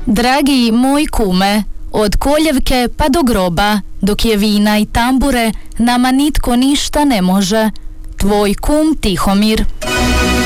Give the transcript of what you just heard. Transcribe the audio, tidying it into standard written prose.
Dragi moj kume, od koljevke pa do groba, dok je vina i tambure, nama nitko ništa ne može. Tvoj kum Tihomir.